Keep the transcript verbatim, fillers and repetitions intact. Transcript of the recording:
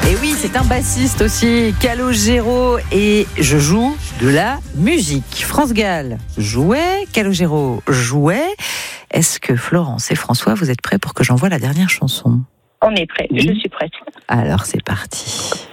Et oui, c'est un bassiste aussi, Calogero, et je joue de la musique. France Gall jouait, Calogero jouait. Est-ce que Florence et François, vous êtes prêts pour que j'envoie la dernière chanson ? On est prêts, oui. Je suis prête. Alors c'est parti.